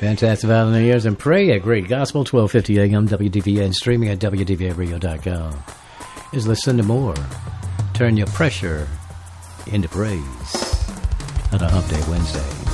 Fantastic Valley New Year's and pray a great gospel, 1250 AM WDVA and streaming at WDVAradio.com. Is listen to more. Turn your pressure into praise on a Hump Day Wednesday.